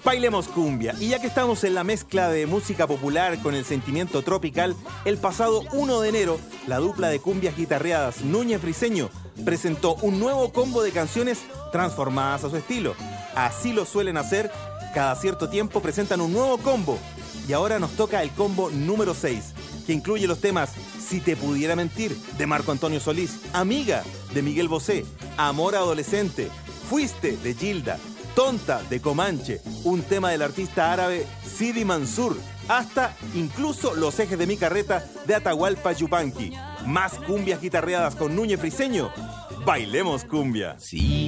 Bailemos cumbia. Y ya que estamos en la mezcla de música popular con el sentimiento tropical, el pasado 1 de enero, la dupla de cumbias guitarreadas Núñez Briceño presentó un nuevo combo de canciones transformadas a su estilo. Así lo suelen hacer, cada cierto tiempo presentan un nuevo combo. Y ahora nos toca el combo número 6, que incluye los temas Si te pudiera mentir, de Marco Antonio Solís, Amiga, de Miguel Bosé, Amor adolescente, Fuiste, de Gilda, Tonta, de Comanche, un tema del artista árabe Sidi Mansur, hasta incluso Los ejes de mi carreta, de Atahualpa Yupanqui. Más cumbias guitarreadas con Núñez Briceño. Bailemos cumbia. Sí.